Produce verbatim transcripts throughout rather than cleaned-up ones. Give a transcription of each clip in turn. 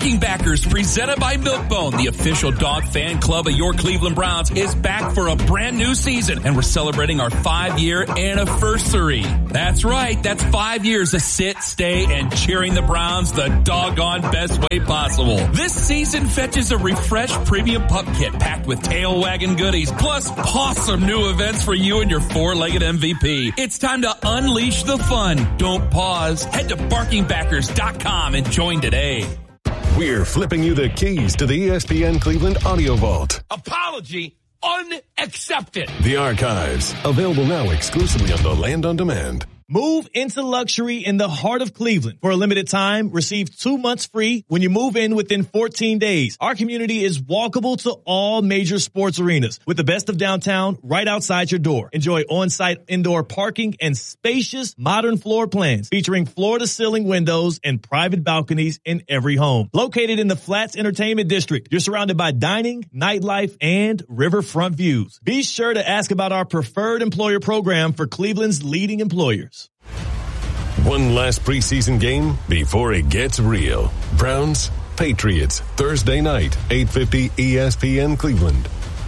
Barking Backers, presented by Milkbone, the official dog fan club of your Cleveland Browns, is back for a brand new season, and we're celebrating our five-year anniversary. That's right, that's five years of sit, stay, and cheering the Browns the doggone best way possible. This season fetches a refreshed premium pup kit packed with tail wagging goodies, plus awesome new events for you and your four-legged M V P. It's time to unleash the fun. Don't pause. Head to barking backers dot com and join today. We're flipping you the keys to the E S P N Cleveland Audio Vault. Apology unaccepted. The archives, available now exclusively on the Land on Demand. Move into luxury in the heart of Cleveland. For a limited time, receive two months free when you move in within fourteen days. Our community is walkable to all major sports arenas with the best of downtown right outside your door. Enjoy on-site indoor parking and spacious modern floor plans featuring floor-to-ceiling windows and private balconies in every home. Located in the Flats Entertainment District, you're surrounded by dining, nightlife, and riverfront views. Be sure to ask about our preferred employer program for Cleveland's leading employers. One last preseason game before it gets real. Browns, Patriots, Thursday night, eight fifty E S P N Cleveland.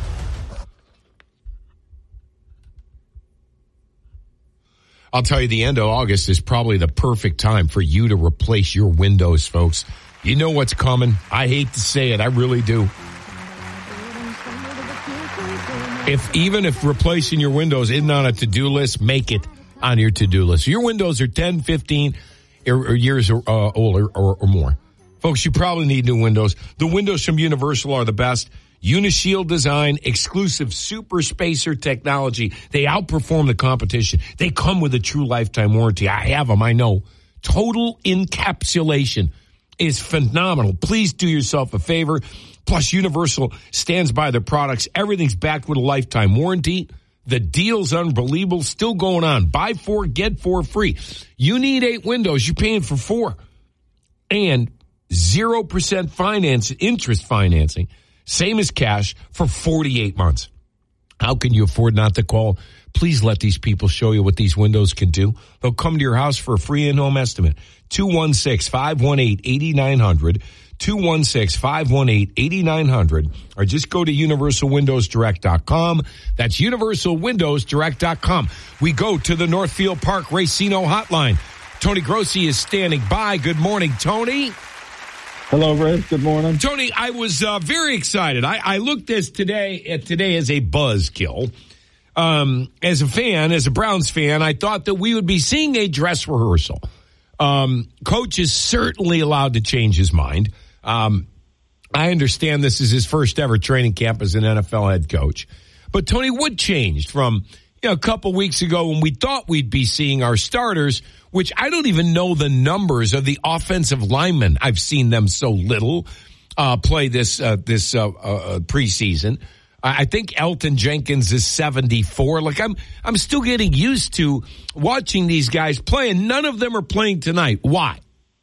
I'll tell you, the end of August is probably the perfect time for you to replace your windows, folks. You know what's coming. I hate to say it. I really do. If even if replacing your windows isn't on a to-do list, make it on your to-do list. Your windows are ten, fifteen or, or years or, uh, older or, or more. Folks, you probably need new windows. The windows from Universal are the best. Unishield design, exclusive super spacer technology. They outperform the competition. They come with a true lifetime warranty. I have them, I know. Total encapsulation is phenomenal. Please do yourself a favor. Plus, Universal stands by their products. Everything's backed with a lifetime warranty. The deal's unbelievable. Still going on. Buy four, get four free. You need eight windows. You're paying for four. And zero percent finance, interest financing, same as cash, for forty-eight months. How can you afford not to call? Please let these people show you what these windows can do. They'll come to your house for a free in-home estimate. two one six, five one eight, eight nine zero zero. two one six, five one eight, eight nine zero zero, or just go to universal windows direct dot com. That's universal windows direct dot com. We go to the Northfield Park Racino hotline. Tony Grossi is standing by. Good morning, Tony. Hello, Rick. Good morning. Tony, I was uh, very excited. I, I looked as today at today as a buzzkill. Um, as a fan, as a Browns fan, I thought that we would be seeing a dress rehearsal. Um, coach is certainly allowed to change his mind. Um, I understand this is his first ever training camp as an N F L head coach. But, Tony, what changed from you know, a couple weeks ago when we thought we'd be seeing our starters, which I don't even know the numbers of the offensive linemen. I've seen them so little uh, play this uh, this uh, uh, preseason. I think Elton Jenkins is seventy-four. Like, I'm I'm still getting used to watching these guys play, and none of them are playing tonight. Why?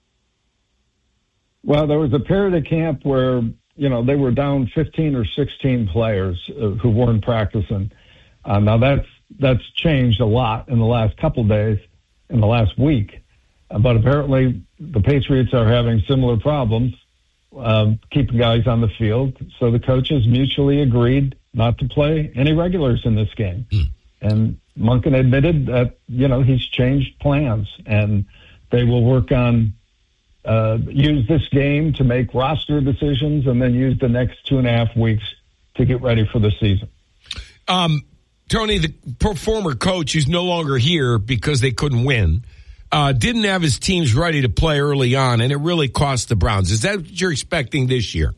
Well, there was a period of camp where, you know, they were down fifteen or sixteen players uh, who weren't practicing. Uh, now, that's that's changed a lot in the last couple days, in the last week. Uh, but apparently the Patriots are having similar problems um, keeping guys on the field. So the coaches mutually agreed not to play any regulars in this game. Mm. And Monken admitted that, you know, he's changed plans, and they will work on Uh, use this game to make roster decisions, and then use the next two and a half weeks to get ready for the season. Um, Tony, the former coach who's no longer here because they couldn't win, uh, didn't have his teams ready to play early on, and it really cost the Browns. Is that what you're expecting this year?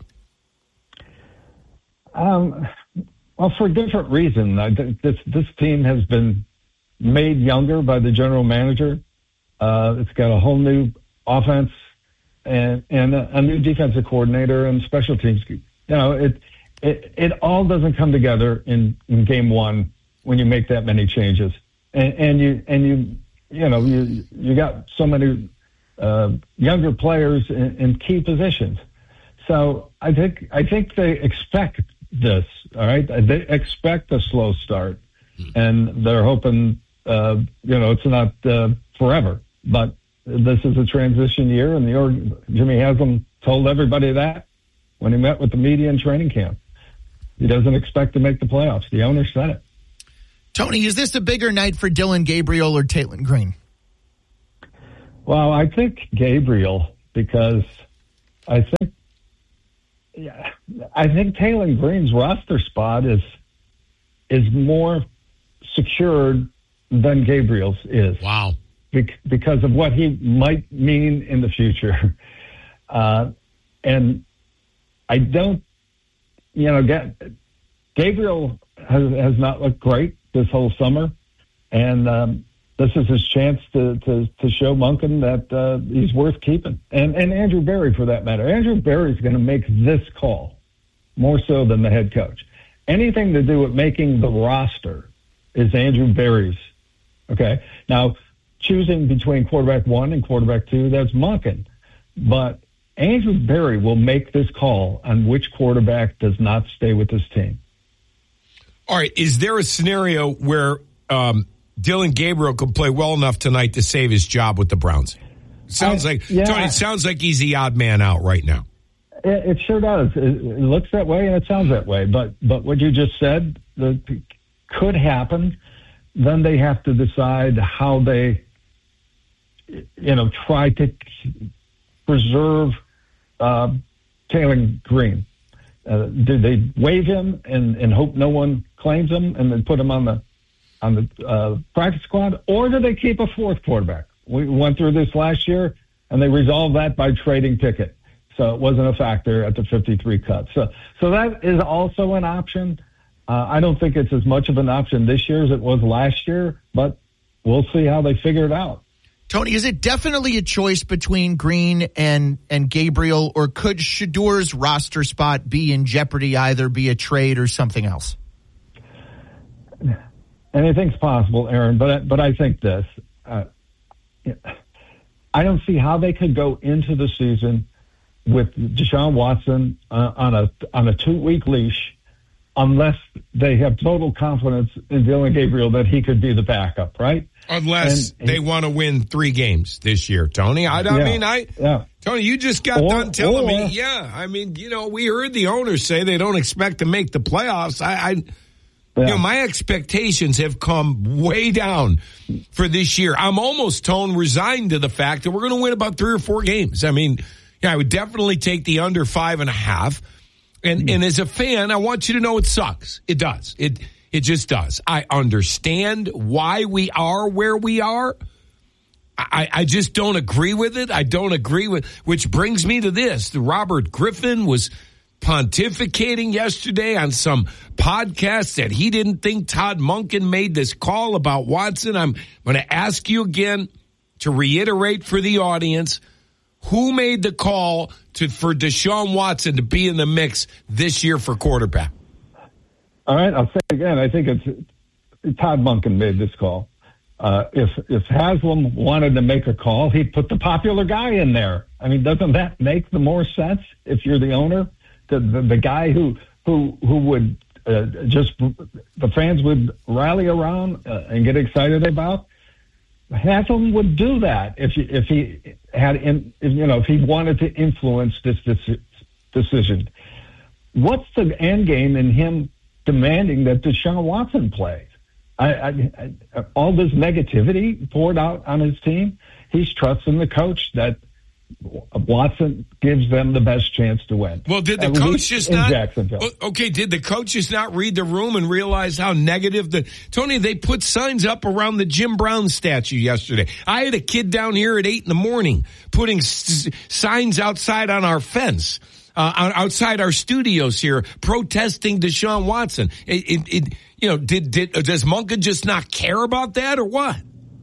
Um, well, for a different reason. I think this this team has been made younger by the general manager. Uh, it's got a whole new offense and and a, a new defensive coordinator and special teams. You know, it it it all doesn't come together in, in game one when you make that many changes, and, and you and you you know you you got so many uh, younger players in, in key positions. So I think I think they expect this. All right, they expect a slow start, and they're hoping uh, you know it's not uh, forever, but this is a transition year, and the org- Jimmy Haslam told everybody that when he met with the media in training camp. He doesn't expect to make the playoffs. The owner said it. Tony, is this a bigger night for Dillon Gabriel or Taylen Green? Well, I think Gabriel, because I think, yeah, I think Taylen Green's roster spot is is more secured than Gabriel's is. Wow. Be- because of what he might mean in the future. Uh, and I don't, you know, get, Gabriel has, has not looked great this whole summer. And um, this is his chance to, to, to show Monken that uh, he's worth keeping. And, and Andrew Berry, for that matter. Andrew Berry's going to make this call more so than the head coach. Anything to do with making the roster is Andrew Berry's. Okay. Now, choosing between quarterback one and quarterback two, that's Monken. But Andrew Berry will make this call on which quarterback does not stay with this team. All right. Is there a scenario where um, Dillon Gabriel could play well enough tonight to save his job with the Browns? Sounds I, like yeah, Tony, it sounds like he's the odd man out right now. It, it sure does. It, it looks that way and it sounds that way. But but what you just said the, could happen. Then they have to decide how they, you know, try to preserve uh, Taylen Green. Uh, do they waive him and, and hope no one claims him and then put him on the on the uh, practice squad, or do they keep a fourth quarterback? We went through this last year, and they resolved that by trading Pickett, so it wasn't a factor at the fifty-three cut. So, so that is also an option. Uh, I don't think it's as much of an option this year as it was last year, but we'll see how they figure it out. Tony, is it definitely a choice between Green and, and Gabriel, or could Shedur's roster spot be in jeopardy, either be a trade or something else? Anything's possible, Aaron, but but I think this. Uh, I don't see how they could go into the season with Deshaun Watson uh, on a on a two-week leash unless they have total confidence in Dillon Gabriel that he could be the backup, right? Unless and, they want to win three games this year, Tony. I, I yeah, mean, I yeah. Tony, you just got or, done telling or, me, yeah. I mean, you know, we heard the owners say they don't expect to make the playoffs. I, I yeah. you know, my expectations have come way down for this year. I'm almost, Tone, resigned to the fact that we're going to win about three or four games. I mean, yeah, I would definitely take the under five and a half. And mm-hmm. and as a fan, I want you to know it sucks. It does. It It just does. I understand why we are where we are. I, I just don't agree with it. I don't agree with, which brings me to this. The Robert Griffin was pontificating yesterday on some podcast that he didn't think Todd Monken made this call about Watson. I'm going to ask you again to reiterate for the audience, who made the call to for Deshaun Watson to be in the mix this year for quarterback? All right, I'll say it again. I think it's Todd Monken made this call. Uh, if if Haslam wanted to make a call, he'd put the popular guy in there. I mean, doesn't that make the more sense if you're the owner? The the, the guy who who who would uh, just the fans would rally around uh, and get excited about. Haslam would do that if he, if he had in, if, you know if he wanted to influence this, this decision. What's the end game in him demanding that Deshaun Watson plays? I, I, I, all this negativity poured out on his team. He's trusting the coach that Watson gives them the best chance to win. Well, did the At coach just not? Jacksonville. Okay, did the coach just not read the room and realize how negative the Tony? They put signs up around the Jim Brown statue yesterday. I had a kid down here at eight in the morning putting s- signs outside on our fence. Uh, outside our studios here, protesting Deshaun Watson. It, it, it, you know, did, did, does Monken just not care about that or what?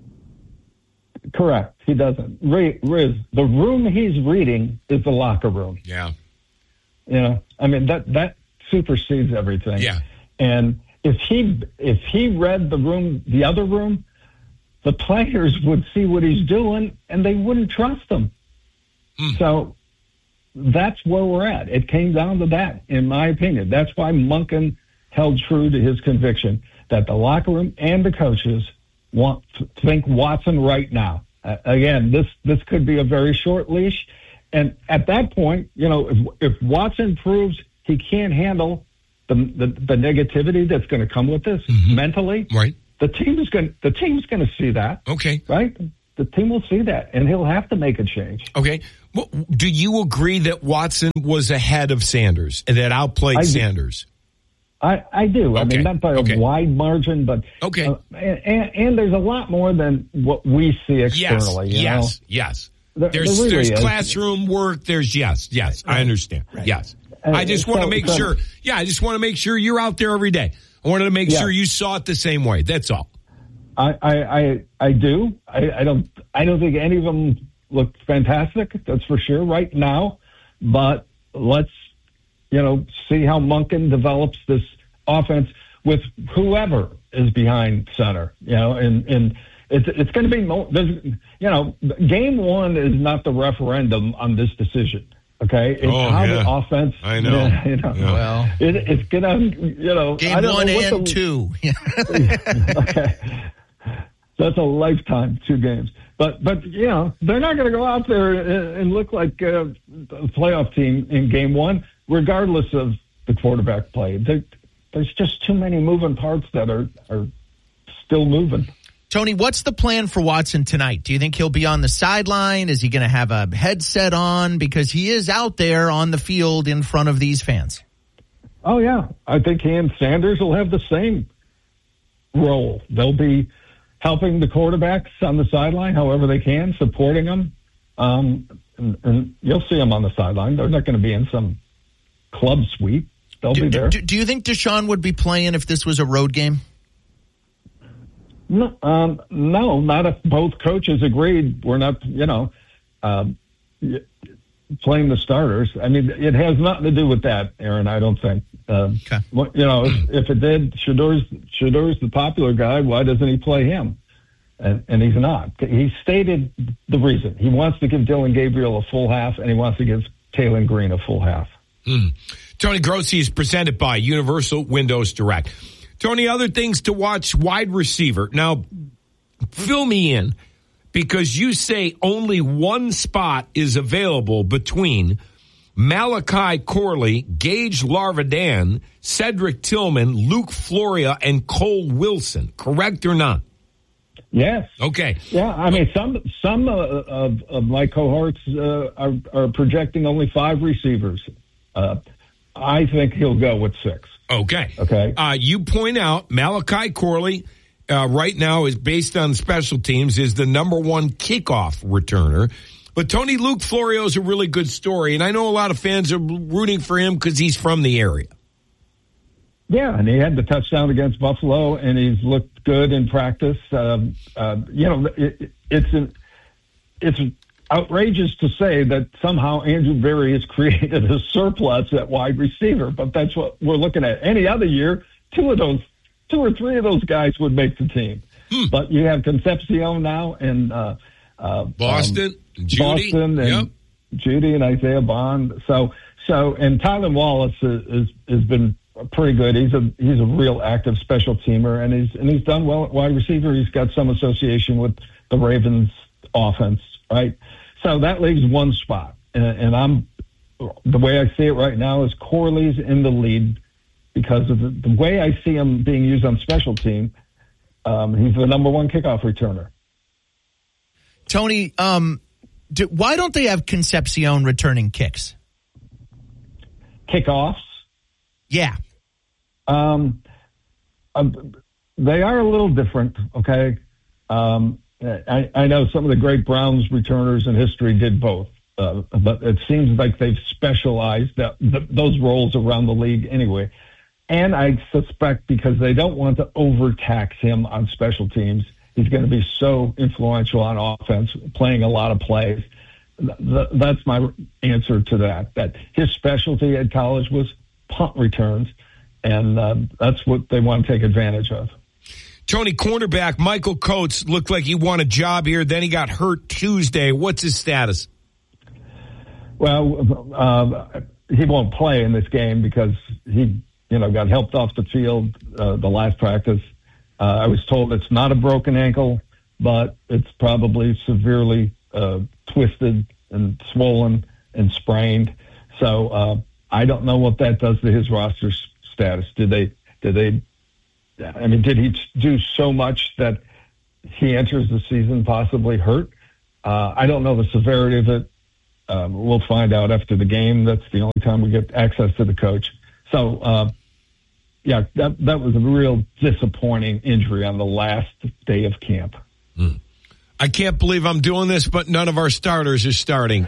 Correct. He doesn't. Riz, the room he's reading is the locker room. Yeah. You know, I mean, that, that supersedes everything. Yeah. And if he, if he read the room, the other room, the players would see what he's doing and they wouldn't trust him. Mm. So, that's where we're at. It came down to that, in my opinion. That's why Monken held true to his conviction that the locker room and the coaches want think Watson right now. Uh, again, this this could be a very short leash, and at that point, you know, if, if Watson proves he can't handle the the, the negativity that's going to come with this mm-hmm. mentally, right? The team is going the team's going to see that. Okay, right? The team will see that, and he'll have to make a change. Okay. Well, do you agree that Watson was ahead of Sanders and that outplayed I Sanders? I, I do. Okay. I mean, not by a okay. wide margin, but okay. Uh, and, and, and there's a lot more than what we see externally. Yes, you yes, know? yes. There, there's there really there's is. classroom work. There's yes, yes. Right. I understand. Right. Yes. Uh, I just so, want to make so, sure. Yeah, I just want to make sure you're out there every day. I wanted to make yeah. sure you saw it the same way. That's all. I I I, I do. I, I don't. I don't think any of them look fantastic. That's for sure right now. But let's you know see how Monken develops this offense with whoever is behind center. You know, and and it's it's going to be mo- you know game one is not the referendum on this decision. Okay, it's oh, how yeah. the offense. I know. Yeah, you know yeah. Well, it, it's gonna, you know, game I don't one know what and the, two. Okay, that's a lifetime, two games. But but you know, they're not going to go out there and, and look like a playoff team in game one, regardless of the quarterback play. There, there's just too many moving parts that are are still moving. Tony, what's the plan for Watson tonight? Do you think he'll be on the sideline? Is he going to have a headset on? Because he is out there on the field in front of these fans. Oh, yeah. I think he and Sanders will have the same role. They'll be helping the quarterbacks on the sideline however they can, supporting them. Um, and, and you'll see them on the sideline. They're not going to be in some club suite. They'll do, be there. Do, do you think Deshaun would be playing if this was a road game? No, um, no, not if both coaches agreed. We're not, you know, um, playing the starters. I mean, it has nothing to do with that, Aaron. I don't think. Um, okay. You know, if, if it did, Shador's Shador's the popular guy. Why doesn't he play him? And, and he's not. He stated the reason. He wants to give Dylan Gabriel a full half, and he wants to give Taylor Green a full half. Mm. Tony Grossi is presented by Universal Windows Direct. Tony, other things to watch, wide receiver. Now, fill me in, because you say only one spot is available between Malachi Corley, Gage Larvadain, Cedric Tillman, Luke Floria, and Cole Wilson. Correct or not? Yes. Okay. Yeah, I mean, some some uh, of, of my cohorts uh, are, are projecting only five receivers. Uh, I think he'll go with six. Okay. Okay. Uh, you point out Malachi Corley uh, right now is based on special teams is the number one kickoff returner. But Tony Luke Florio is a really good story, and I know a lot of fans are rooting for him because he's from the area. Yeah, and he had the touchdown against Buffalo, and he's looked good in practice. Um, uh, you know, it, it's an, it's outrageous to say that somehow Andrew Berry has created a surplus at wide receiver, but that's what we're looking at. Any other year, two of those, two or three of those guys would make the team. Hmm. But you have Concepcion now and uh, uh, Boston, um, Judy, Boston, and yep. Judy and Isaiah Bond. So, so and Tyler Wallace is, is has been pretty good. He's a he's a real active special teamer, and he's and he's done well at wide receiver. He's got some association with the Ravens offense, right? So that leaves one spot, and, and I'm the way I see it right now is Corley's in the lead because of the, the way I see him being used on special team. Um, he's the number one kickoff returner. Tony, um, do, why don't they have Concepcion returning kicks? Kickoffs? Yeah. Um, uh, they are a little different, okay? Um, I, I know some of the great Browns returners in history did both, uh, but it seems like they've specialized that, th- those roles around the league anyway. And I suspect because they don't want to overtax him on special teams, he's going to be so influential on offense, playing a lot of plays. Th- that's my answer to that, that his specialty at college was punt returns, and uh, that's what they want to take advantage of. Tony, cornerback Michael Coates looked like he won a job here. Then he got hurt Tuesday. What's his status? Well, uh, he won't play in this game because he, you know, got helped off the field uh, the last practice. Uh, I was told it's not a broken ankle, but it's probably severely uh, twisted and swollen. and sprained. So uh, I don't know what that does to his roster status. Did they? Did they? I mean, did he do so much that he enters the season possibly hurt? Uh, I don't know the severity of it. Um, we'll find out after the game. That's the only time we get access to the coach. So, uh, yeah, that that was a real disappointing injury on the last day of camp. Mm. I can't believe I'm doing this, but none of our starters are starting.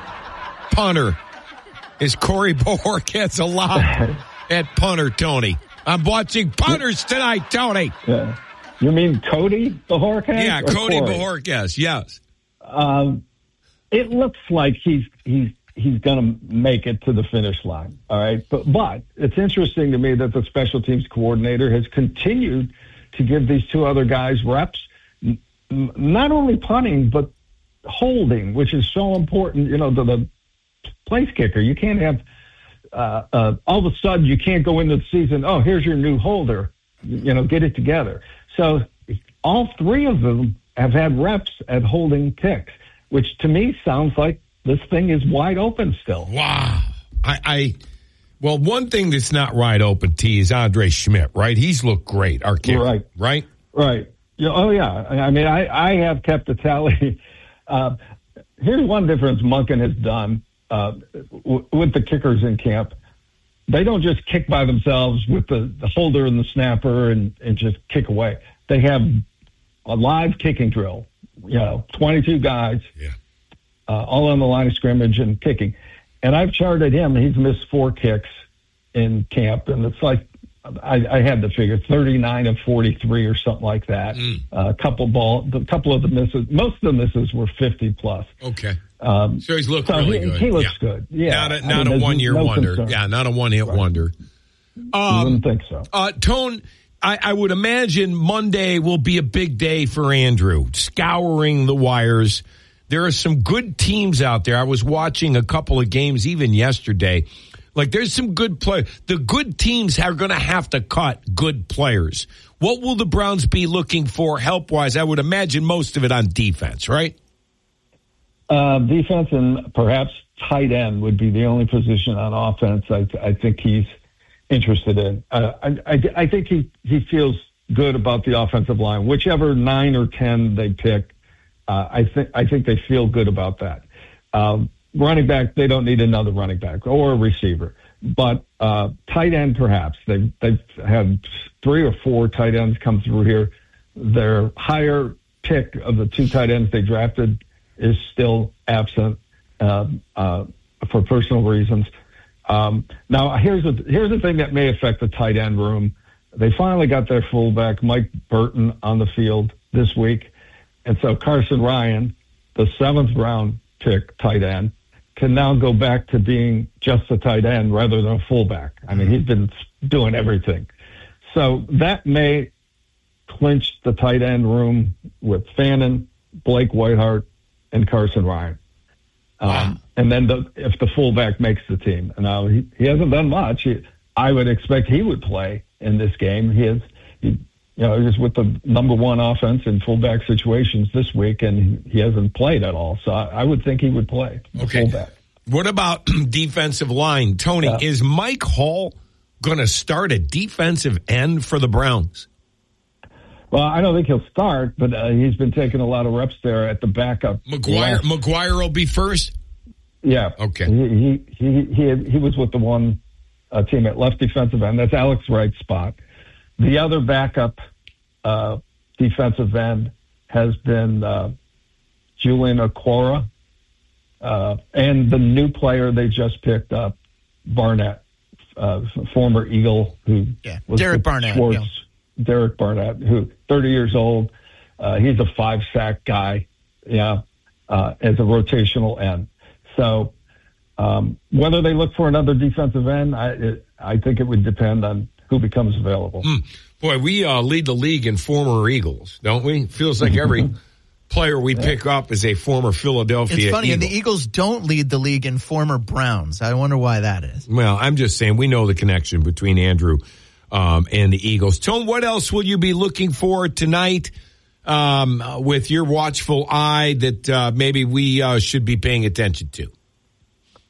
Punter. Is Corey Bojorquez allowed at punter, Tony? I'm watching punters tonight, Tony. Yeah. You mean Cody Bojorquez? Yeah, Cody Corey? Bojorquez, yes. Um, it looks like he's he's he's going to make it to the finish line. All right, but but it's interesting to me that the special teams coordinator has continued to give these two other guys reps, n- not only punting but holding, which is so important. You know, the, the place kicker. You can't have uh, uh, all of a sudden you can't go into the season. Oh, here's your new holder. You know, get it together. So all three of them have had reps at holding kicks, which to me sounds like this thing is wide open still. Wow. I, I well, one thing that's not wide open, T, is Andre Schmidt, right? He's looked great, our kicker, right? Right. Right. Yeah, oh, yeah. I mean, I, I have kept a tally. Uh, here's one difference Monken has done uh, w- with the kickers in camp. They don't just kick by themselves with the, the holder and the snapper and, and just kick away. They have a live kicking drill, you know, twenty-two guys, yeah. uh, all on the line of scrimmage and kicking. And I've charted him. He's missed four kicks in camp, and it's like I, I had to figure thirty-nine of forty-three or something like that. Mm. Uh, a couple ball, a couple of the misses. Most of the misses were fifty plus. Okay. Um, so he's looked so really he, good. He looks yeah. good. Yeah. Not a, I not mean, a one year no wonder. concern. Yeah, not a one hit right. wonder. Um, I wouldn't think so. Uh, Tone, I, I would imagine Monday will be a big day for Andrew, scouring the wires. There are some good teams out there. I was watching a couple of games even yesterday. Like, there's some good players. The good teams are going to have to cut good players. What will the Browns be looking for help-wise? I would imagine most of it on defense, right? Uh, defense and perhaps tight end would be the only position on offense I, I think he's interested in. Uh, I, I, I think he, he feels good about the offensive line. Whichever nine or ten they pick, uh, I think I think they feel good about that. Um, running back, they don't need another running back or a receiver. But uh, tight end, perhaps. They've, they've had three or four tight ends come through here. Their higher pick of the two tight ends they drafted is still absent uh, uh, for personal reasons. Um, now, here's a, here's the thing that may affect the tight end room. They finally got their fullback, Mike Burton, on the field this week. And so Carson Ryan, the seventh round pick tight end, can now go back to being just a tight end rather than a fullback. I mean, he's been doing everything. So that may clinch the tight end room with Fannin, Blake Whiteheart, and Carson Ryan. Um, wow. And then the, if the fullback makes the team. Now, he, he hasn't done much. He, I would expect he would play in this game. He is, he, you know, he's with the number one offense in fullback situations this week, and he hasn't played at all. So I, I would think he would play okay. fullback. What about defensive line? Tony, yeah. Is Mike Hall going to start a defensive end for the Browns? Well, I don't think he'll start, but uh, he's been taking a lot of reps there at the backup. McGuire, McGuire will be first? Yeah. Okay. He he he he, had, he was with the one uh, team at left defensive end. That's Alex Wright's spot. The other backup uh, defensive end has been uh, Julian Okwara, uh, and the new player they just picked up, Barnett, uh, former Eagle, who yeah. was Derek Barnett. Schwartz, yeah. Derek Barnett, who thirty years old. Uh, he's a five sack guy, yeah, uh, as a rotational end. So um, whether they look for another defensive end, I, it, I think it would depend on who becomes available. Mm. Boy, we uh, lead the league in former Eagles, don't we? Feels like every player we yeah. pick up is a former Philadelphia It's funny, Eagle. And the Eagles don't lead the league in former Browns. I wonder why that is. Well, I'm just saying we know the connection between Andrew um, and the Eagles. Tone, what else will you be looking for tonight um, with your watchful eye that uh, maybe we uh, should be paying attention to?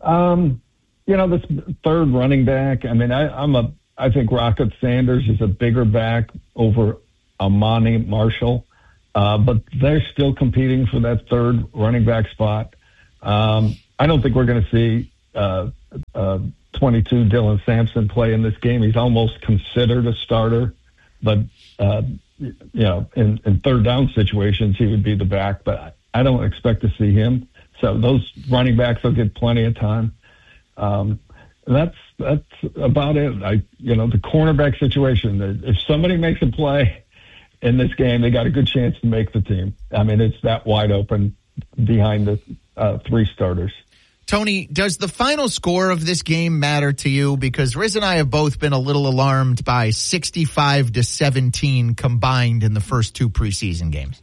Um, you know, this third running back, I mean, I, I'm a, I think Rocket Sanders is a bigger back over Amani Marshall, uh, but they're still competing for that third running back spot. Um, I don't think we're going to see uh, uh, twenty-two Dylan Sampson play in this game. He's almost considered a starter, but uh, you know, in, in third down situations, he would be the back. But I don't expect to see him. So those running backs will get plenty of time. Um, that's that's about it. I you know the cornerback situation. If somebody makes a play in this game, they got a good chance to make the team. I mean, it's that wide open behind the uh, three starters. Tony, does the final score of this game matter to you? Because Riz and I have both been a little alarmed by sixty-five to seventeen combined in the first two preseason games.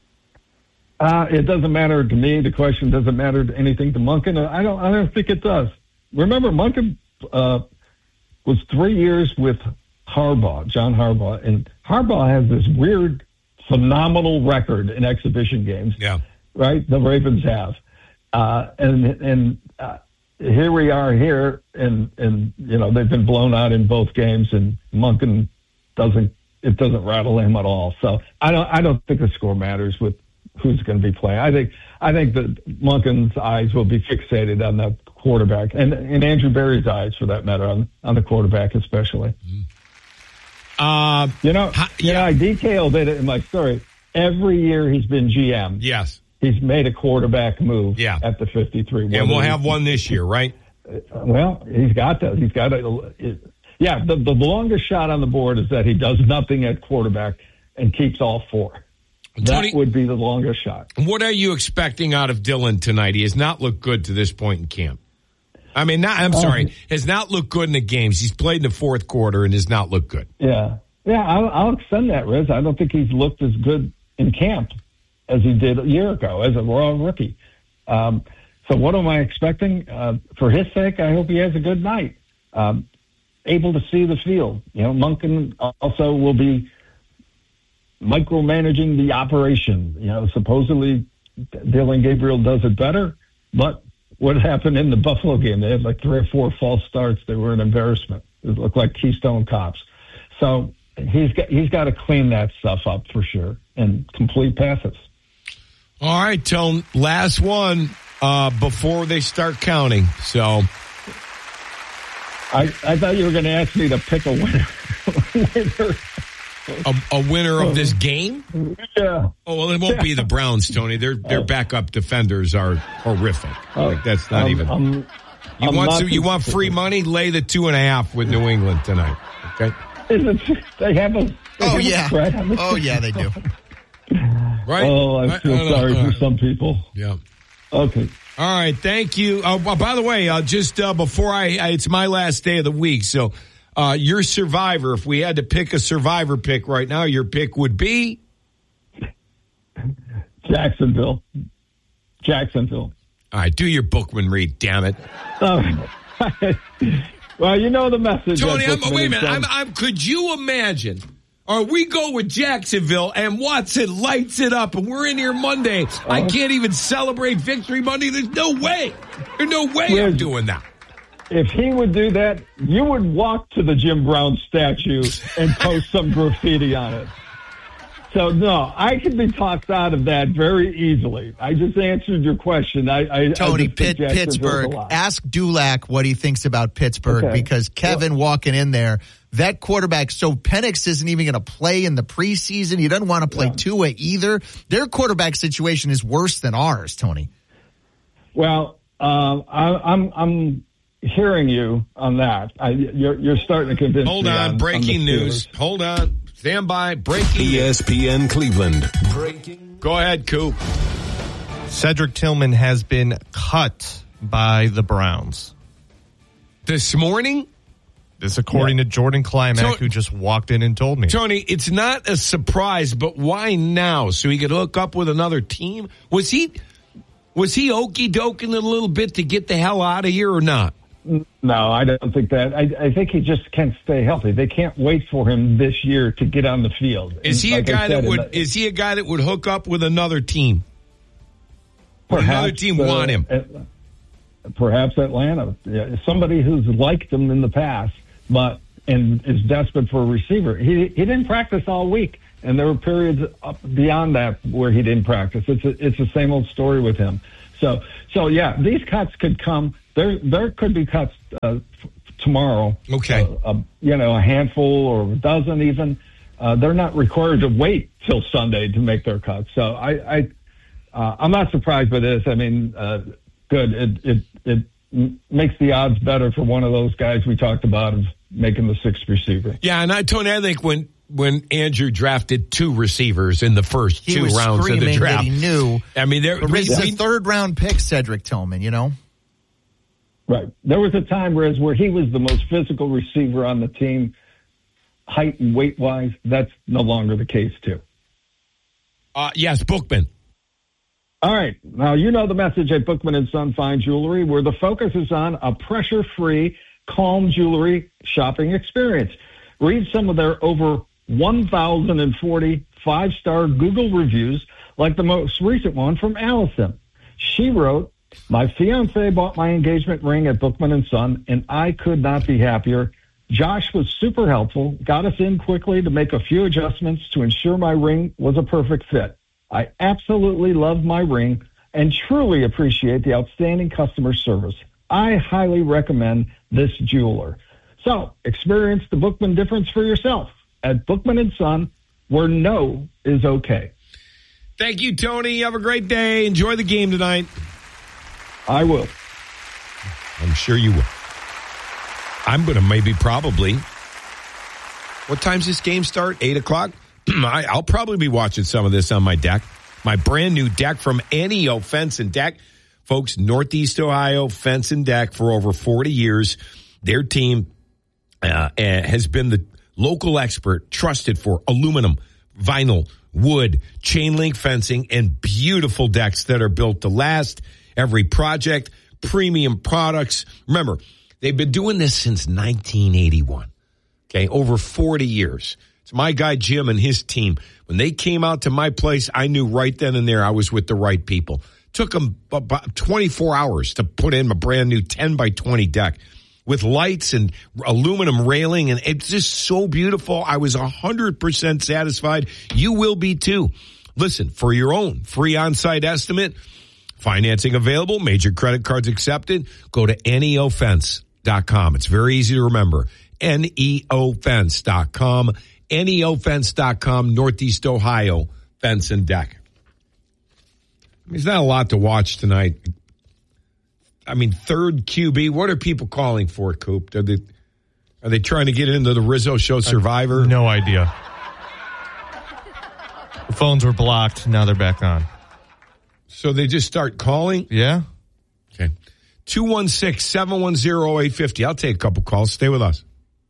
Uh, it doesn't matter to me. The question doesn't matter to anything to Monken. I don't. I don't think it does. Remember, Monken uh, was three years with Harbaugh, John Harbaugh, and Harbaugh has this weird, phenomenal record in exhibition games. Yeah, right. The Ravens have. Uh, and and uh, here we are here, and, and you know they've been blown out in both games, and Monken doesn't it doesn't rattle him at all. So I don't I don't think the score matters with who's going to be playing. I think I think that Monken's eyes will be fixated on the quarterback, and and Andrew Berry's eyes, for that matter, on on the quarterback especially. Uh, you know, ha, yeah. you know, I detailed it in my story. Every year he's been G M. Yes. He's made a quarterback move yeah. at the fifty-three. And we'll have one this year, right? Well, he's got that. He's got a, yeah, the, the longest shot on the board is that he does nothing at quarterback and keeps all four. Tony, that would be the longest shot. What are you expecting out of Dylan tonight? He has not looked good to this point in camp. I mean, not, I'm sorry, um, has not looked good in the games. He's played in the fourth quarter and has not looked good. Yeah. Yeah, I'll, I'll extend that, Riz. I don't think he's looked as good in camp as he did a year ago as a raw rookie. Um, so what am I expecting? Uh, for his sake, I hope he has a good night. Um, able to see the field. You know, Monken also will be micromanaging the operation. You know, supposedly Dillon Gabriel does it better, but what happened in the Buffalo game? They had like three or four false starts. They were an embarrassment. It looked like Keystone Cops. So he's got, he's got to clean that stuff up for sure and complete passes. All right, Tone, last one uh, before they start counting. So, I, I thought you were going to ask me to pick a winner. winner. A, a winner of this game? Yeah. Oh well, it won't yeah. be the Browns, Tony. Their their backup defenders are horrific. Uh, like that's not um, even. Um, you I'm want to, too, you want free money? Lay the two and a half with New England tonight. Okay. Is it, they have a. They oh have yeah. A oh yeah, they do. Right? Oh, I feel I, I sorry know. for some people. Yeah. Okay. All right. Thank you. Uh, well, by the way, uh, just uh, before I, I, it's my last day of the week, so uh, your survivor. If we had to pick a survivor pick right now, your pick would be Jacksonville. Jacksonville. All right. Do your Bookman read. Damn it. Uh, well, you know the message. Tony, I'm, wait a minute. I'm, I'm, could you imagine? Or we go with Jacksonville and Watson lights it up and we're in here Monday. Uh, I can't even celebrate Victory Monday. There's no way. There's no way Riz, I'm doing that. If he would do that, you would walk to the Jim Brown statue and post some graffiti on it. So, no, I can be talked out of that very easily. I just answered your question. I, I Tony, I Pitt, Pittsburgh. Ask Dulac what he thinks about Pittsburgh okay. because Kevin well, walking in there, that quarterback, so Penix isn't even going to play in the preseason. He doesn't want to play yeah. Tua either. Their quarterback situation is worse than ours, Tony. Well, uh, I, I'm I'm hearing you on that. I, you're, you're starting to convince Hold me. Hold on, on breaking on news. Hold on. Stand by. Breaking. E S P N Cleveland. Breaking. Go ahead, Coop. Cedric Tillman has been cut by the Browns. This morning? This according yeah. to Jordan Klimek, so, who just walked in and told me. Tony, it's not a surprise, but why now? So he could hook up with another team? Was he was he okey-doking it a little bit to get the hell out of here or not? No, I don't think that. I, I think he just can't stay healthy. They can't wait for him this year to get on the field. Is he like a guy said, that would? The, is he a guy that would hook up with another team? Would another team uh, want him? Uh, perhaps Atlanta, somebody who's liked him in the past, but and is desperate for a receiver. He he didn't practice all week, and there were periods up beyond that where he didn't practice. It's a, it's the same old story with him. So so yeah, these cuts could come. There there could be cuts uh, f- tomorrow. Okay, uh, uh, you know, a handful or a dozen even. Uh, they're not required to wait till Sunday to make their cuts. So I, I uh, I'm not surprised by this. I mean, uh, good. It it it m- makes the odds better for one of those guys we talked about of making the sixth receiver. Yeah, and I Tony, I think when when Andrew drafted two receivers in the first he two was rounds of the draft, that he knew. I mean, there was a third round pick, Cedric Tillman. You know, right? There was a time whereas where he was the most physical receiver on the team. Height and weight wise, that's no longer the case too. Uh, yes, Bookman. All right. Now, you know the message at Bookman and Son Fine Jewelry, where the focus is on a pressure-free, calm jewelry shopping experience. Read some of their over one thousand forty five-star Google reviews, like the most recent one from Allison. She wrote, "My fiance bought my engagement ring at Bookman and Son, and I could not be happier. Josh was super helpful, got us in quickly to make a few adjustments to ensure my ring was a perfect fit. I absolutely love my ring and truly appreciate the outstanding customer service. I highly recommend this jeweler." So experience the Bookman difference for yourself at Bookman and Son, where no is okay. Thank you, Tony. Have a great day. Enjoy the game tonight. I will. I'm sure you will. I'm going to maybe probably. What time's this game start? Eight o'clock? I, I'll probably be watching some of this on my deck. My brand new deck from N E O Fence and Deck. Folks, Northeast Ohio Fence and Deck for over forty years. Their team uh, has been the local expert, trusted for aluminum, vinyl, wood, chain link fencing, and beautiful decks that are built to last. Every project, premium products. Remember, they've been doing this since nineteen eighty-one. Okay, over forty years. It's my guy Jim and his team. When they came out to my place, I knew right then and there I was with the right people. Took them about twenty-four hours to put in a brand new ten by twenty deck with lights and aluminum railing, and it's just so beautiful. I was one hundred percent satisfied. You will be too. Listen, for your own free on-site estimate, financing available, major credit cards accepted, go to N E O fence dot com. It's very easy to remember. N E O fence dot com. N E O fence dot com, Northeast Ohio Fence and Deck. There's not a lot to watch tonight. I mean, third Q B. What are people calling for, Coop? Are they, are they trying to get into the Rizzo Show Survivor? No idea. The phones were blocked. Now they're back on. So they just start calling? Yeah. Okay. two one six, seven one zero, eight five zero. I'll take a couple calls. Stay with us.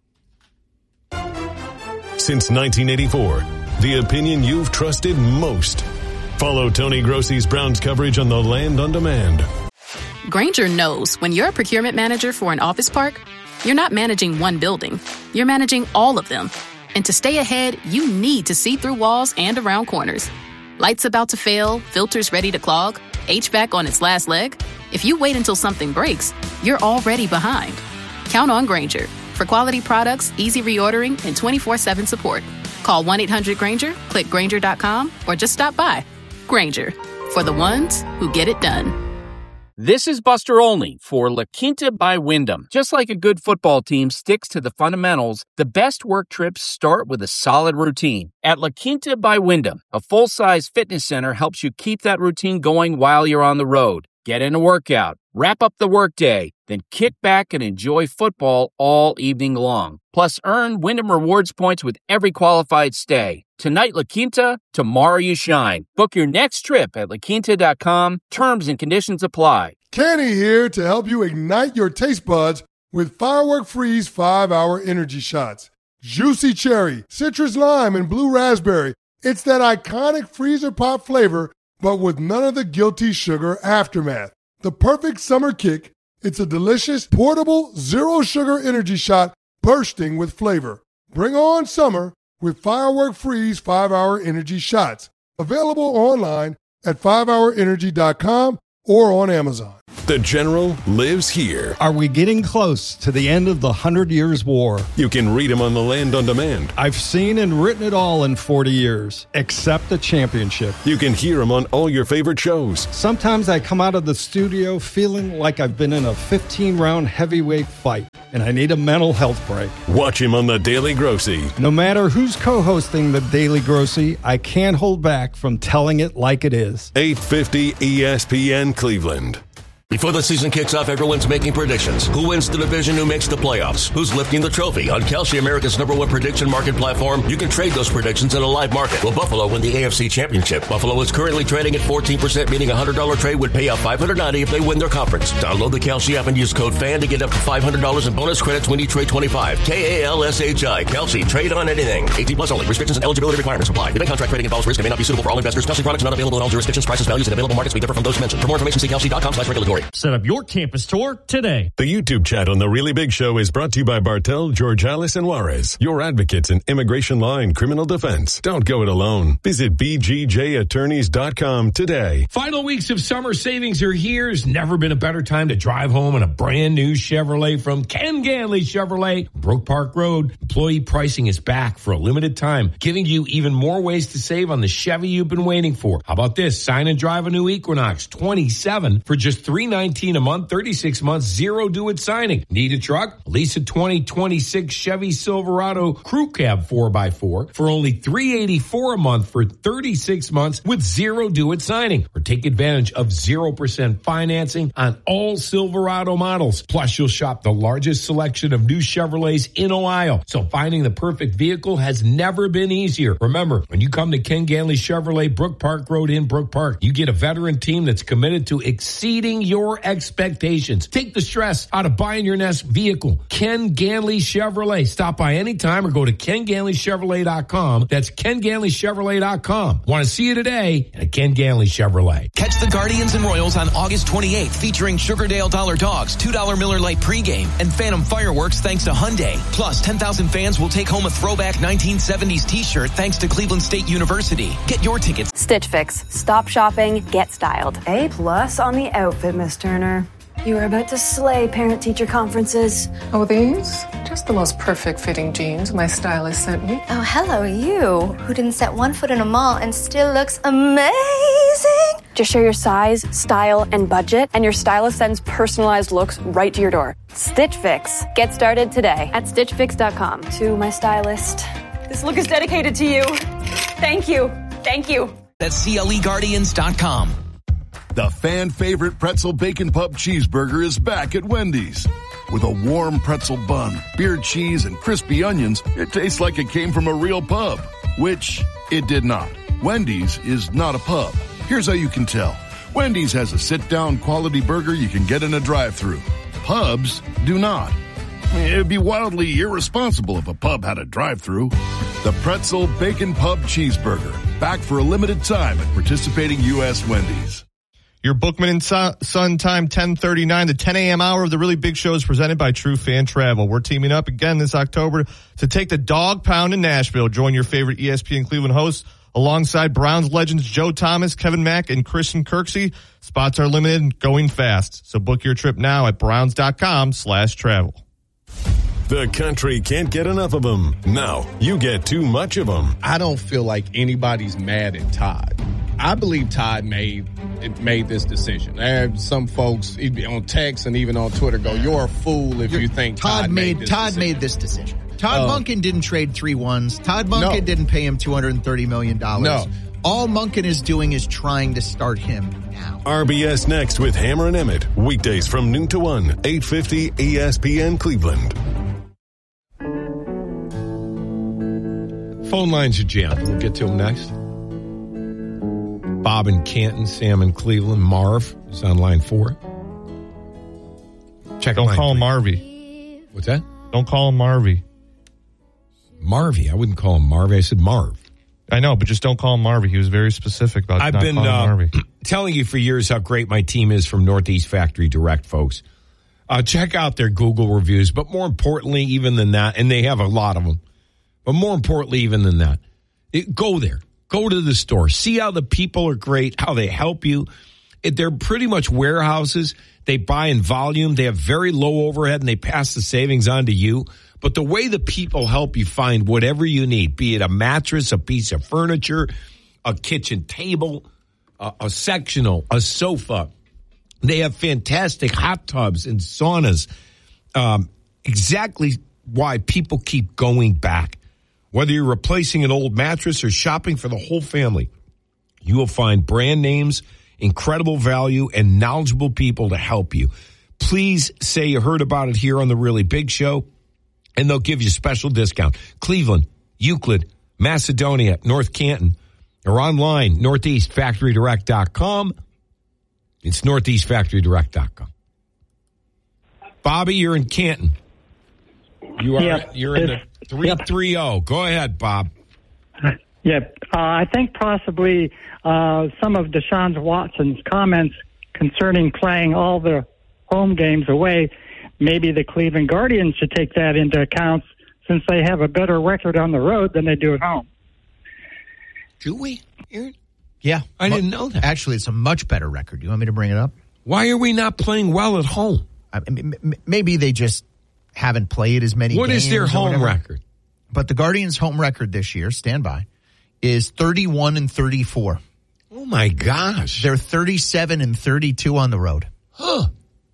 Since nineteen eighty-four, the opinion you've trusted most. Follow Tony Grossi's Browns coverage on The Land on Demand. Grainger knows when you're a procurement manager for an office park, you're not managing one building. You're managing all of them. And to stay ahead, you need to see through walls and around corners. Lights about to fail, filters ready to clog, H V A C on its last leg. If you wait until something breaks, you're already behind. Count on Grainger for quality products, easy reordering, and twenty-four seven support. Call one eight hundred Grainger, click Grainger dot com, or just stop by. Grainger, for the ones who get it done. This is Buster Olney for La Quinta by Wyndham. Just like a good football team sticks to the fundamentals, the best work trips start with a solid routine. At La Quinta by Wyndham, a full-size fitness center helps you keep that routine going while you're on the road. Get in a workout, wrap up the workday, then kick back and enjoy football all evening long. Plus, earn Wyndham Rewards points with every qualified stay. Tonight, La Quinta, tomorrow you shine. Book your next trip at la quinta dot com. Terms and conditions apply. Kenny here to help you ignite your taste buds with Firework Freeze five hour energy shots. Juicy cherry, citrus lime, and blue raspberry. It's that iconic freezer pop flavor, but with none of the guilty sugar aftermath. The perfect summer kick. It's a delicious, portable, zero-sugar energy shot bursting with flavor. Bring on summer with Firework Freeze five hour energy shots. Available online at five hour energy dot com or on Amazon. The General lives here. Are we getting close to the end of the Hundred Years' War? You can read him on the Land on Demand. I've seen and written it all in forty years, except the championship. You can hear him on all your favorite shows. Sometimes I come out of the studio feeling like I've been in a fifteen-round heavyweight fight, and I need a mental health break. Watch him on The Daily Grossy. No matter who's co-hosting The Daily Grossy, I can't hold back from telling it like it is. eight fifty E S P N Cleveland. Before the season kicks off, everyone's making predictions. Who wins the division? Who makes the playoffs? Who's lifting the trophy? On Kalshi, America's number one prediction market platform, you can trade those predictions in a live market. Will Buffalo win the A F C Championship? Buffalo is currently trading at fourteen percent, meaning a one hundred dollars trade would pay out five hundred ninety dollars if they win their conference. Download the Kalshi app and use code FAN to get up to five hundred dollars in bonus credits when you trade twenty-five. K A L S H I. Kalshi. Trade on anything. eighteen plus only. Restrictions and eligibility requirements apply. The bank contract trading involves risk and may not be suitable for all investors. Kalshi products not available in all jurisdictions. Prices, values, and available markets may differ from those mentioned. For more information, see kalshi dot com slash regulatory. Set up your campus tour today. The YouTube chat on The Really Big Show is brought to you by Bartel, Georgialis, and Juarez, your advocates in immigration law and criminal defense. Don't go it alone. Visit b g j attorneys dot com today. Final weeks of summer savings are here. There's never been a better time to drive home in a brand new Chevrolet from Ken Ganley Chevrolet, Brook Park Road. Employee pricing is back for a limited time, giving you even more ways to save on the Chevy you've been waiting for. How about this? Sign and drive a new Equinox twenty-seven for just three hundred nineteen dollars a month, thirty-six months, zero due at signing. Need a truck? Lease a twenty twenty-six Chevy Silverado Crew Cab four by four for only three hundred eighty-four dollars a month for thirty-six months with zero due at signing. Or take advantage of zero percent financing on all Silverado models. Plus, you'll shop the largest selection of new Chevrolets in Ohio. So finding the perfect vehicle has never been easier. Remember, when you come to Ken Ganley Chevrolet, Brook Park Road in Brook Park, you get a veteran team that's committed to exceeding your expectations. Take the stress out of buying your next vehicle. Ken Ganley Chevrolet. Stop by anytime or go to ken ganley chevrolet dot com. That's ken ganley chevrolet dot com. Want to see you today at Ken Ganley Chevrolet. Catch the Guardians and Royals on August twenty-eighth, featuring Sugardale Dollar Dogs, two dollar Miller Lite pregame, and Phantom Fireworks thanks to Hyundai. Plus, ten thousand fans will take home a throwback nineteen seventies t-shirt thanks to Cleveland State University. Get your tickets. Stitch Fix. Stop shopping, get styled. A plus on the outfit, Miss Turner. You are about to slay parent-teacher conferences. Oh, these? Just the most perfect fitting jeans my stylist sent me. Oh, hello, you, who didn't set one foot in a mall and still looks amazing. Just share your size, style, and budget, and your stylist sends personalized looks right to your door. Stitch Fix. Get started today at stitch fix dot com. To my stylist, this look is dedicated to you. Thank you. Thank you. That's C L E guardians dot com. The fan favorite pretzel bacon pub cheeseburger is back at Wendy's. With a warm pretzel bun, beer cheese, and crispy onions, it tastes like it came from a real pub, which it did not. Wendy's is not a pub. Here's how you can tell. Wendy's has a sit-down quality burger you can get in a drive-thru. Pubs do not. It'd be wildly irresponsible if a pub had a drive-thru. The Pretzel Bacon Pub Cheeseburger, back for a limited time at participating U S Wendy's. Your Bookman and Son time, ten thirty-nine. The ten a.m. hour of the Really Big Show is presented by True Fan Travel. We're teaming up again this October to take the Dog Pound in Nashville. Join your favorite E S P N Cleveland hosts alongside Browns legends Joe Thomas, Kevin Mack, and Christian Kirksey. Spots are limited and going fast. So book your trip now at browns.com slash travel. The country can't get enough of them. Now you get too much of them. I don't feel like anybody's mad at Todd. I believe Todd made made this decision. There are some folks on text and even on Twitter go, "You're a fool if You're, you think Todd, Todd made, made this Todd decision. made this decision." Todd um, Monken didn't trade three ones. Todd Monken no. didn't pay him two hundred thirty million dollars. No. All Monken is doing is trying to start him now. R B S next with Hammer and Emmett. Weekdays from noon to one, eight fifty E S P N Cleveland. Phone lines are jammed. We'll get to them next. Bob in Canton, Sam in Cleveland, Marv is on line four. Check Don't line call him three. Marvy. What's that? Don't call him Marvy. Marvy. I wouldn't call him Marvy. I said Marv. I know, but just don't call him Marvy. He was very specific about I've not been calling uh, him Marvy. telling you for years how great my team is from Northeast Factory Direct, folks. Uh, check out their Google reviews, but more importantly, even than that, and they have a lot of them, but more importantly, even than that, it, go there. Go to the store. See how the people are great, how they help you. it, they're pretty much warehouses. They buy in volume. They have very low overhead, and they pass the savings on to you. But the way the people help you find whatever you need, be it a mattress, a piece of furniture, a kitchen table, a, a sectional, a sofa. They have fantastic hot tubs and saunas. Um, exactly why people keep going back. Whether you're replacing an old mattress or shopping for the whole family, you will find brand names, incredible value, and knowledgeable people to help you. Please say you heard about it here on the Really Big Show, and they'll give you a special discount. Cleveland, Euclid, Macedonia, North Canton, or online, northeast factory direct dot com. It's northeast factory direct dot com. Bobby, you're in Canton. You are. Yep. You're in the three three zero. Go ahead, Bob. Yep. Uh, I think possibly uh, some of Deshaun Watson's comments concerning playing all the home games away, maybe the Cleveland Guardians should take that into account since they have a better record on the road than they do at home. Do we, Aaron? Yeah. I didn't know that. Actually, it's a much better record. You want me to bring it up? Why are we not playing well at home? I, maybe they just haven't played as many what games. What is their home whatever. record? But the Guardians' home record this year, stand by, is thirty-one and thirty-four. Oh, my gosh. They're thirty-seven and thirty-two on the road. Huh.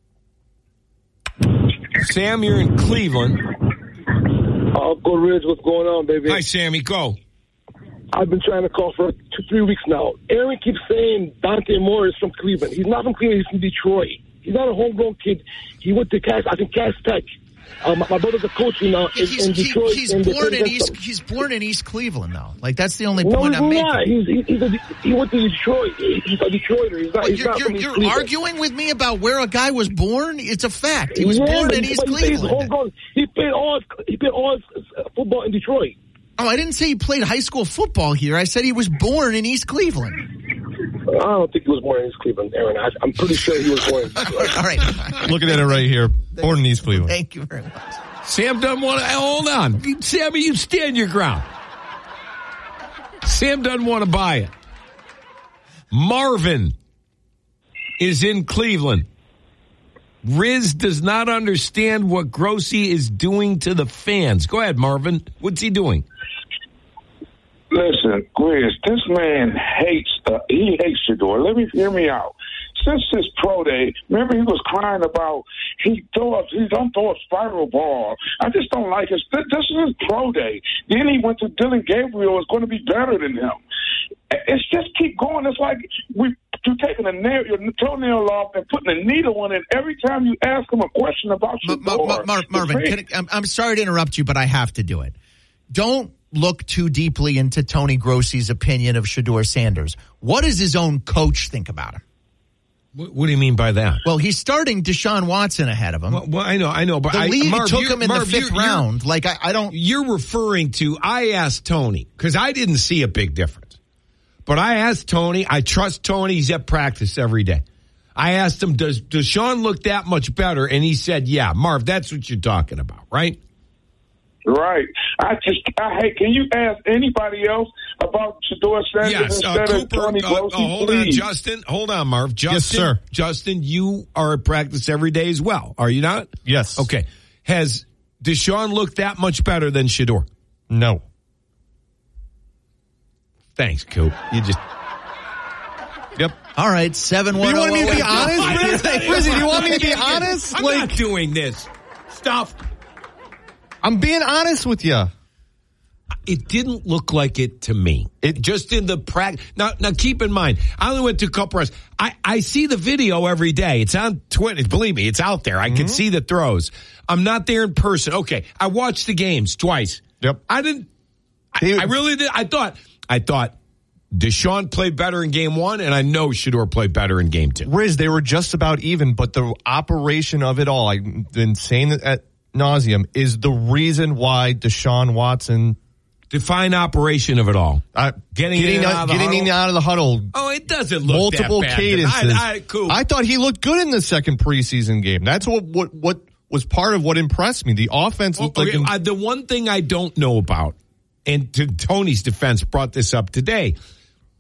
Sam, you're in Cleveland. Uncle Ridge, what's going on, baby? Hi, Sammy. Go. I've been trying to call for two, three weeks now. Aaron keeps saying Dante Moore is from Cleveland. He's not from Cleveland. He's from Detroit. He's not a homegrown kid. He went to Cass, I think Cass Tech. Um, my brother's a coach, you know, in, he's, in Detroit. He, he's in born in East. system. He's born in East Cleveland, though. Like that's the only no, point he's I'm not. making. He's, he's a, he went to Detroit. He's a Detroiter. He's not. Well, he's you're not you're, from East you're Cleveland. arguing with me about where a guy was born. It's a fact. He was yeah, born in he, East he Cleveland. Played he played all. He played all football in Detroit. Oh, I didn't say he played high school football here. I said he was born in East Cleveland. I don't think he was born in East Cleveland, Aaron. I, I'm pretty sure he was born in Detroit. All right. Looking at it right here. Born in East Cleveland. Thank you very much. Sam doesn't want to. Hold on. Sammy, you stand your ground. Sam doesn't want to buy it. Marvin is in Cleveland. Riz does not understand what Grossi is doing to the fans. Go ahead, Marvin. What's he doing? Listen, Grizz, this man hates, uh, he hates Shedeur. Let me hear me out. Since his pro day, remember he was crying about he throw he don't throw a spiral ball. I just don't like it. This, this is his pro day. Then he went to Dylan Gabriel. Is going to be better than him. It's just keep going. It's like we you taking a nail, your toenail off and putting a needle in it every time you ask him a question about Shedeur. Ma- Ma- Ma- Marvin, can I, I'm, I'm sorry to interrupt you, but I have to do it. Don't look too deeply into Tony Grossi's opinion of Shedeur Sanders. What does his own coach think about him? What, what do you mean by that? Well, he's starting Deshaun Watson ahead of him. Well, well I know, I know, but the I, league Marv, took him in Marv, the fifth you're, round. You're, like I, I don't. You're referring to. I asked Tony because I didn't see a big difference, but I asked Tony. I trust Tony. He's at practice every day. I asked him, "Does Deshaun look that much better?" And he said, "Yeah, Marv, that's what you're talking about, right?" Right. I just, I hate, can you ask anybody else about Shedeur Sanders yes, uh, instead Cooper, of Tony uh, Grossi, uh, hold please? on, Justin. Hold on, Marv. Justin, yes, sir. Justin, you are at practice every day as well, are you not? Yes. Okay. Has Deshaun looked that much better than Shedeur? No. Thanks, Coop. You just... Yep. All right, seven one. You want me to be honest, Rizzy? Do you want me to be honest? I'm like, not doing this stuff. I'm being honest with you. It didn't look like it to me. It just in the practice. Now, now keep in mind, I only went to a couple reps. I, I see the video every day. It's on Twitter. Believe me, it's out there. I mm-hmm. can see the throws. I'm not there in person. Okay, I watched the games twice. Yep. I didn't. I, I really did. I thought. I thought Deshaun played better in game one, and I know Shedeur played better in game two. Riz, they were just about even, but the operation of it all, I've been saying it at nauseum, is the reason why Deshaun Watson. Define operation of it all. Uh, getting getting, in out, out of the getting in out of the huddle. Oh, it doesn't look multiple that bad. cadences. I, I, cool. I thought he looked good in the second preseason game. That's what what what was part of what impressed me. The offense looked okay, like uh, the one thing I don't know about, and to Tony's defense, brought this up today.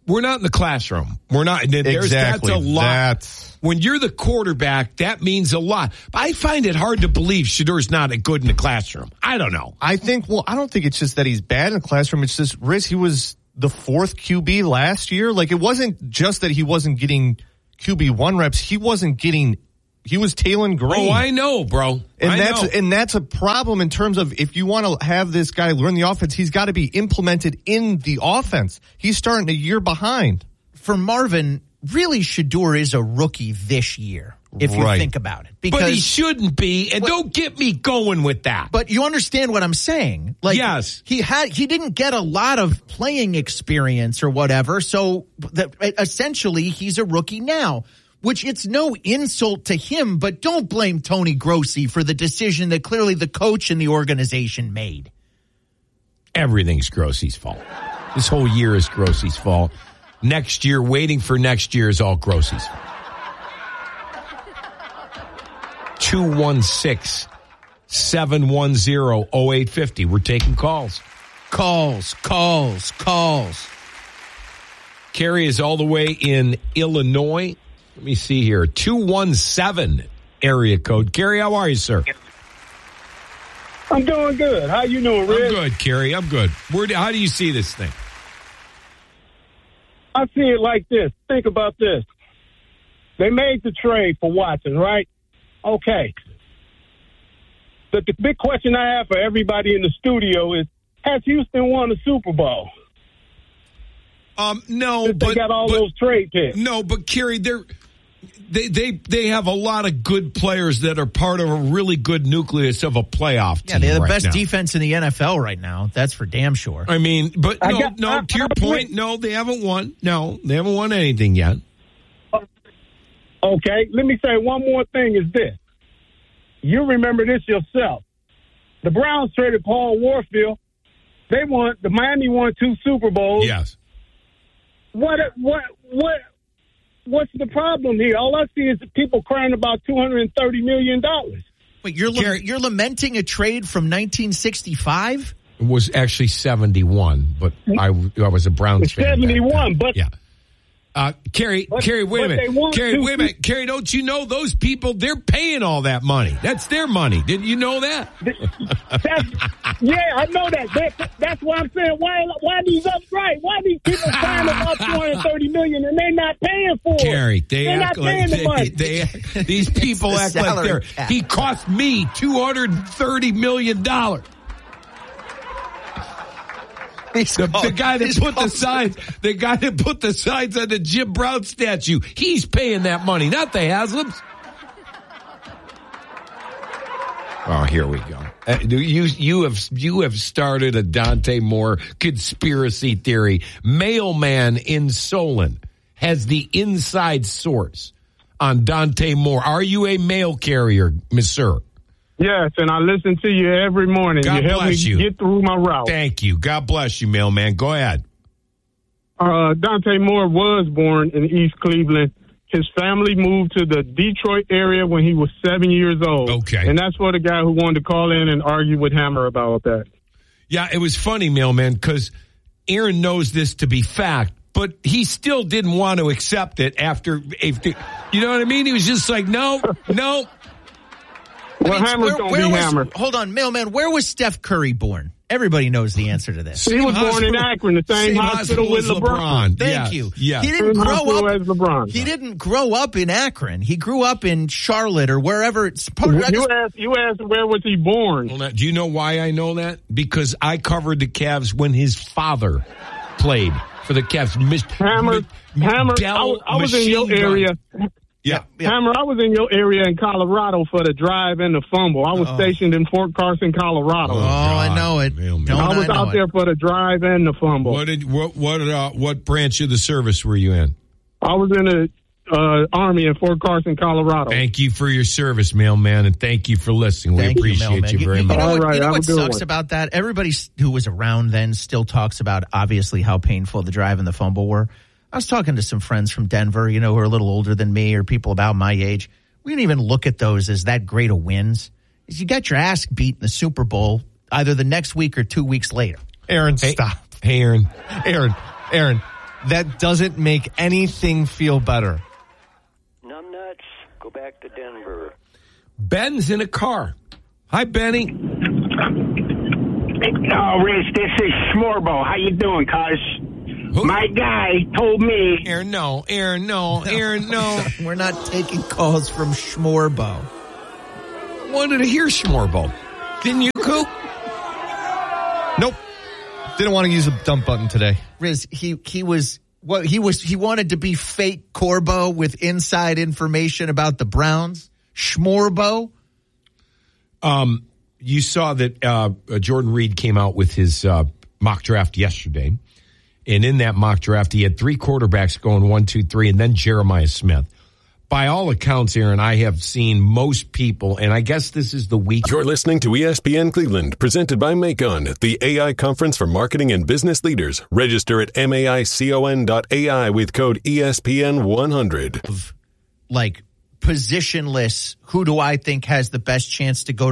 we're not in the classroom. We're not. There's, exactly. That's a lot. That's... When you're the quarterback, that means a lot. But I find it hard to believe Shadour's not good in the classroom. I don't know. I think, well, I don't think it's just that he's bad in the classroom. It's just, Riz, he was the fourth Q B last year. Like, it wasn't just that he wasn't getting Q B one reps. He wasn't getting, he was Taylon Green. Oh, I know, bro. And I that's, know. and that's a problem in terms of if you want to have this guy learn the offense, he's got to be implemented in the offense. He's starting a year behind. For Marvin, really, Shedeur is a rookie this year, if you Right. think about it. Because, but he shouldn't be, and But- don't get me going with that. But you understand what I'm saying? Like, Yes. he had he didn't get a lot of playing experience or whatever, so that essentially he's a rookie now. Which it's no insult to him, but don't blame Tony Grossi for the decision that clearly the coach and the organization made. Everything's Grossi's fault. This whole year is Grossi's fault. Next year, waiting for next year is all Grossi's fault. two one six, seven one zero, zero eight five zero. We're taking calls. Calls, calls, calls. Carrie is all the way in Illinois. Let me see here. two one seven area code. Carrie, how are you, sir? I'm doing good. How you doing, Rick? I'm good, Carrie. I'm good. Where do, how do you see this thing? I see it like this. Think about this. They made the trade for Watson, right? Okay. But the big question I have for everybody in the studio is, has Houston won a Super Bowl? Um, no, they but, got all but, those trade picks. No, but Kerry, they're they they they have a lot of good players that are part of a really good nucleus of a playoff team. Yeah, they're the right best now. defense in the N F L right now. That's for damn sure. I mean, but I no, got- no. I- To your I- point, no, they haven't won. No, they haven't won anything yet. Okay, let me say one more thing is this. You remember this yourself. The Browns traded Paul Warfield. They won, the Miami won two Super Bowls. Yes. What, what, what, what's the problem here? All I see is people crying about two hundred thirty million dollars. Wait, you're la- you're lamenting a trade from nineteen sixty-five? It was actually seventy-one, but I, I was a Browns fan. seventy-one, but yeah. Uh, Kerry, But- Kerry, wait a but they minute. want Kerry, to- wait a minute. Kerry, don't you know those people, they're paying all that money. That's their money. Didn't you know that? That's, yeah, I know that. that. That's why I'm saying, why why these up right? Why these people crying about two hundred thirty million dollars and they're not paying for it? Kerry, they they're act not paying like the money. they, they, these people the act like salary they're, cap. he cost me two hundred thirty million dollars. The, the guy that put the signs, the guy that put the signs on the Jim Brown statue, he's paying that money, not the Haslams. Oh, here we go. Uh, you you have you have started a Dante Moore conspiracy theory. Mailman in Solon has the inside source on Dante Moore. Are you a mail carrier, Miss Sir? Yes, and I listen to you every morning. God you help me bless you. get through my route. Thank you. God bless you, mailman. Go ahead. Uh, Dante Moore was born in East Cleveland. His family moved to the Detroit area when he was seven years old. Okay. And that's for the guy who wanted to call in and argue with Hammer about that. Yeah, it was funny, mailman, because Aaron knows this to be fact, but he still didn't want to accept it after, after you know what I mean? He was just like, no, no. Well, Hammer's Where- going to where be was- Hammer. Hold on, mailman, where was Steph Curry born? Everybody knows the answer to this. He was born in Akron, the same, hospital, with as LeBron. Thank Yes, you. yes. He didn't Same grow hospital up. as LeBron. He didn't grow up in Akron. He grew up in Charlotte or wherever it's part of. You asked, you asked where was he born? Well, now, do you know why I know that? Because I covered the Cavs when his father played for the Cavs. Mich- Hammer, Mi- Hammer, Dell I was, I was in your machine gun. area. Yeah. Hammer, I was in your area in Colorado for the drive and the fumble. I was Oh. stationed in Fort Carson, Colorado. Oh, I know it. Don't I was I know out it. there for the drive and the fumble. What did what what uh, what branch of the service were you in? I was in the uh, Army in Fort Carson, Colorado. Thank you for your service, mailman, and thank you for listening. We Thank appreciate mailman. you very you, much. You know what, All right, you know have what a good sucks one. about that? Everybody s- who was around then still talks about obviously how painful the drive and the fumble were. I was talking to some friends from Denver, you know, who are a little older than me or people about my age. We didn't even look at those as that great of wins. You got your ass beat in the Super Bowl either the next week or two weeks later. Aaron, Hey, stop. Hey, Aaron. Aaron, Aaron, that doesn't make anything feel better. Numb nuts, go back to Denver. Ben's in a car. Hi, Benny. Oh, Rich, this is Schmorbo. How you doing, cuz? My guy told me... Aaron, no. Aaron, no. Aaron, no. We're not taking calls from Schmorbo. Wanted to hear Schmorbo. Didn't you, Coop? Nope. Didn't want to use a dump button today. Riz, he he was what he was he wanted to be fake Corbo with inside information about the Browns. Schmorbo. Um, you saw that uh, Jordan Reed came out with his uh, mock draft yesterday, and in that mock draft, he had three quarterbacks going one, two, three, and then Jeremiah Smith. By all accounts, Aaron, I have seen most people, and I guess this is the week. You're listening to E S P N Cleveland, presented by Macon, the A I conference for marketing and business leaders. Register at maicon dot A I with code E S P N one hundred. Like, positionless, who do I think has the best chance to go